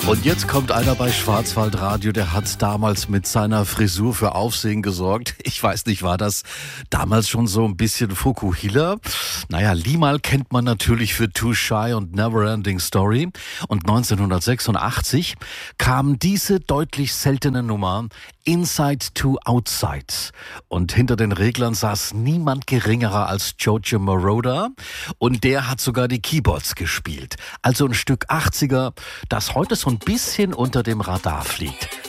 Und jetzt kommt einer bei Schwarzwaldradio, der hat damals mit seiner Frisur für Aufsehen gesorgt. Ich weiß nicht, war das damals schon so ein bisschen Fukuhila? Naja, Limahl kennt man natürlich für Too Shy und Neverending Story. Und 1986 kam diese deutlich seltene Nummer Inside to Outside. Und hinter den Reglern saß niemand geringerer als Jojo Moroder. Und der hat sogar die Keyboards gespielt. Also ein Stück 80er, das heute so ein bisschen unter dem Radar fliegt.